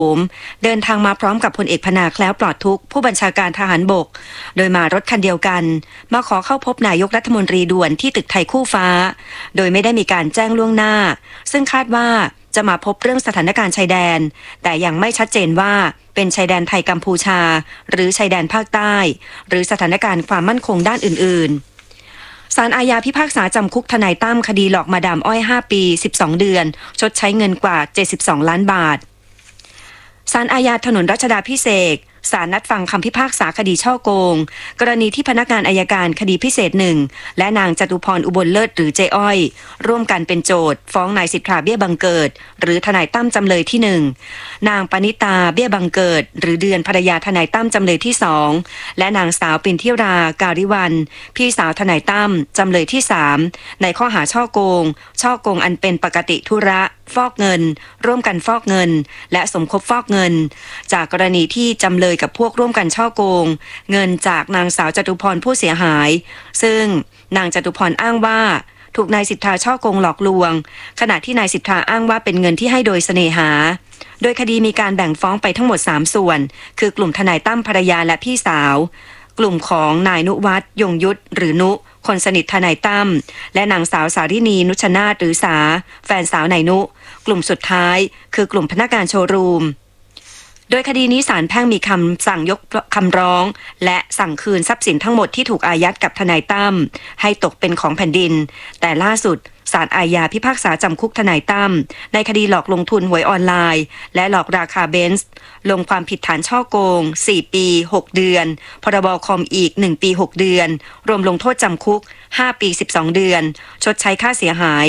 เดินทางมาพร้อมกับพลเอกพนาแคล้วปลอดทุกข์ผู้บัญชาการทหารบกโดยมารถคันเดียวกันมาขอเข้าพบนายกรัฐมนตรีด่วนที่ตึกไทยคู่ฟ้าโดยไม่ได้มีการแจ้งล่วงหน้าซึ่งคาดว่าจะมาพบเรื่องสถานการณ์ชายแดนแต่ยังไม่ชัดเจนว่าเป็นชายแดนไทยกัมพูชาหรือชายแดนภาคใต้หรือสถานการณ์ความมั่นคงด้านอื่นๆศาลอาญาพิพากษาจำคุกทนายตั้มคดีหลอกมาดามอ้อย5 ปี12 เดือนชดใช้เงินกว่า72 ล้านบาทศาลอาญาถนนรัชดาภิเษกศาลนัดฟังคำพิพากษาคดีฉ้อโกงกรณีที่พนักงานอัยการคดีพิเศษ1และนางจตุพรอุบลเลิศหรือเจ๊อ้อยร่วมกันเป็นโจทก์ฟ้องนายสิทธาเบี้ยบังเกิดหรือทนายตั้มจำเลยที่1นางปณิตาเบี้ยบังเกิดหรือเดือนภรรยาทนายตั้มจำเลยที่2และนางสาวปินทิราการิวันพี่สาวทนายตั้มจำเลยที่3ในข้อหาฉ้อโกงอันเป็นปกติธุระฟอกเงินร่วมกันฟอกเงินและสมคบฟอกเงินจากกรณีที่จำเลยกับพวกร่วมกันฉ้อโกงเงินจากนางสาวจตุพรผู้เสียหายซึ่งนางจตุพรอ้างว่าถูกนายสิทธาฉ้อโกงหลอกลวงขณะที่นายสิทธาอ้างว่าเป็นเงินที่ให้โดยเสน่หาโดยคดีมีการแบ่งฟ้องไปทั้งหมด3ส่วนคือกลุ่มทนายตั้มภรรยาและพี่สาวกลุ่มของนายนุวัฒน์ยงยุทธหรือนุคนสนิททนายตั้มและนางสาวสารินีนุชนาถหรือสาแฟนสาวนายนุกลุ่มสุดท้ายคือกลุ่มพนักงานโชว์รูมโดยคดีนี้ศาลแพ่งมีคำสั่งยกคำร้องและสั่งคืนทรัพย์สินทั้งหมดที่ถูกอายัดกับทนายตั้มให้ตกเป็นของแผ่นดินแต่ล่าสุดศาลอาญาพิพากษาจำคุกทนายตั้มในคดีหลอกลงทุนหวยออนไลน์และหลอกราคาเบนซ์ลงความผิดฐานฉ้อโกง4 ปี 6 เดือนพรบคอมอีก1 ปี 6 เดือนรวมลงโทษจำคุก5 ปี 12 เดือนชดใช้ค่าเสียหาย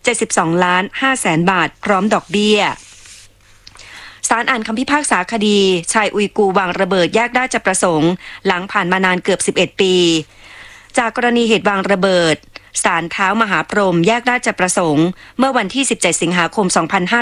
72.5 ล้านบาทพร้อมดอกเบี้ยศาลอ่านคำพิพากษาคดีชายอุยกูร์วางระเบิดแยกราชประสงค์หลังผ่านมานานเกือบ11 ปีจากกรณีเหตุวางระเบิดศาลเท้ามหาพรหมแยกราชประสงค์เมื่อวันที่17 สิงหาคม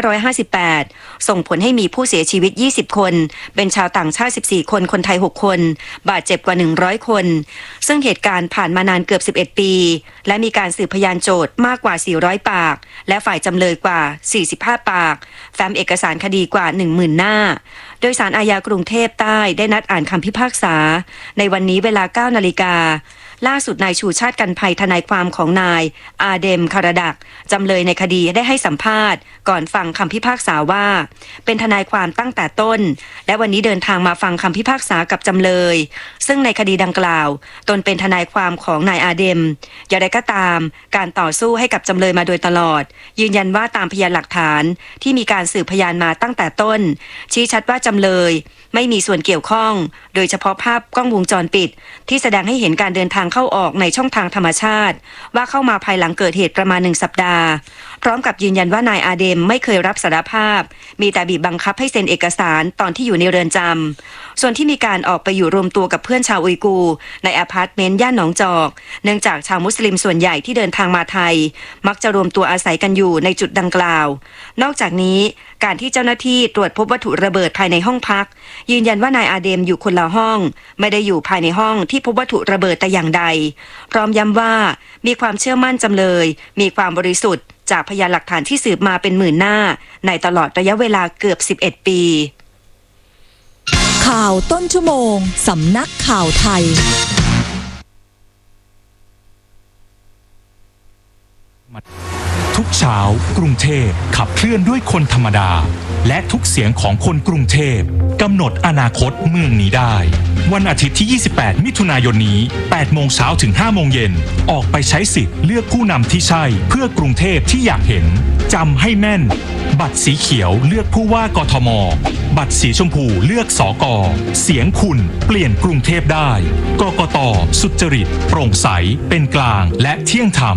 2558ส่งผลให้มีผู้เสียชีวิต20 คนเป็นชาวต่างชาติ14 คนคนไทย6 คนบาดเจ็บกว่า100 คนซึ่งเหตุการณ์ผ่านมานานเกือบ11 ปีและมีการสืบพยานโจทก์มากกว่า400 ปากและฝ่ายจำเลยกว่า45 ปากแฟ้มเอกสารคดีกว่า 10,000 หน้าโดยศาลอาญากรุงเทพใต้ได้นัดอ่านคำพิพากษาในวันนี้เวลา 9 นาฬิกาล่าสุดนายชูชาติกันภัยทนายความของนายอาเดมคาราดักจำเลยในคดีได้ให้สัมภาษณ์ก่อนฟังคำพิพากษาว่าเป็นทนายความตั้งแต่ต้นและวันนี้เดินทางมาฟังคำพิพากษากับจำเลยซึ่งในคดีดังกล่าวตนเป็นทนายความของนายอาเดมอย่างไรก็ตามการต่อสู้ให้กับจำเลยมาโดยตลอดยืนยันว่าตามพยานหลักฐานที่มีการสืบพยานมาตั้งแต่ต้นชี้ชัดว่าจำเลยไม่มีส่วนเกี่ยวข้องโดยเฉพาะภาพกล้องวงจรปิดที่แสดงให้เห็นการเดินทางเข้าออกในช่องทางธรรมชาติว่าเข้ามาภายหลังเกิดเหตุประมาณ1 สัปดาห์พร้อมกับยืนยันว่านายอาเดมไม่เคยรับสารภาพมีแต่บีบบังคับให้เซ็นเอกสารตอนที่อยู่ในเรือนจำส่วนที่มีการออกไปอยู่รวมตัวกับเพื่อนชาวอุยกูร์ในอพาร์ตเมนต์ย่านหนองจอกเนื่องจากชาวมุสลิมส่วนใหญ่ที่เดินทางมาไทยมักจะรวมตัวอาศัยกันอยู่ในจุดดังกล่าวนอกจากนี้การที่เจ้าหน้าที่ตรวจพบวัตถุระเบิดภายในห้องพักยืนยันว่านายอาเดมอยู่คนละห้องไม่ได้อยู่ภายในห้องที่พบวัตถุระเบิดแต่อย่างใดพร้อมย้ำว่ามีความเชื่อมั่นจำเลยมีความบริสุทธิ์จากพยานหลักฐานที่สืบมาเป็นหมื่นหน้าในตลอดระยะเวลาเกือบ11 ปีข่าวต้นชั่วโมงสำนักข่าวไทยทุกเช้ากรุงเทพขับเคลื่อนด้วยคนธรรมดาและทุกเสียงของคนกรุงเทพกำหนดอนาคตเมืองนี้ได้วันอาทิตย์ที่ 28 มิถุนายนนี้ 8 โมงเช้าถึง 5 โมงเย็นออกไปใช้สิทธิ์เลือกผู้นำที่ใช่เพื่อกรุงเทพที่อยากเห็นจำให้แม่นบัตรสีเขียวเลือกผู้ว่ากทมบัตรสีชมพูเลือกสก.เสียงคุณเปลี่ยนกรุงเทพได้กกต.สุจริตโปร่งใสเป็นกลางและเที่ยงธรรม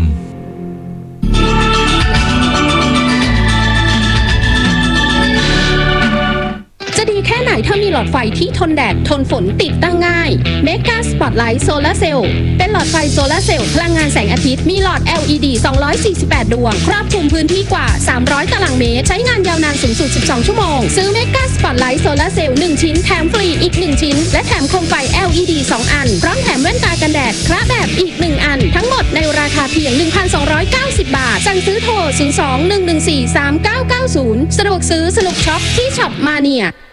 จะดีแค่ไหนถ้ามีหลอดไฟที่ทนแดดทนฝนติดตั้งง่าย Mega Spotlight Solar Cell เป็นหลอดไฟโซลาร์เซลล์พลังงานแสงอาทิตย์มีหลอด LED 248 ดวงครอบคลุมพื้นที่กว่า300 ตารางเมตรใช้งานยาวนานสูงสุด12 ชั่วโมงซื้อ Mega Spotlight Solar Cell 1 ชิ้นแถมฟรีอีก1ชิ้นและแถมโคมไฟ LED 2 อันพร้อมแถมแว่นตากันแดดคระแบบอีก1อันทั้งหมดในราคาเพียง 1,290 บาทสั่งซื้อโทร 02-114-3990 สะดวกซื้อสนุกช็อปที่ช็อปมาเนีย